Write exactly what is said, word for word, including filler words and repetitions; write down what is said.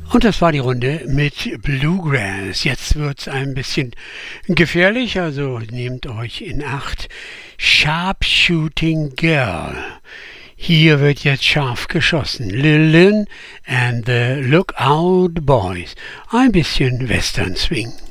Und das war die Runde mit Bluegrass. Jetzt wird's ein bisschen gefährlich, also nehmt euch in Acht. Sharpshooting Girl. Hier wird jetzt scharf geschossen. Lil Lynn and the Lookout Boys. Ein bisschen Western Swing.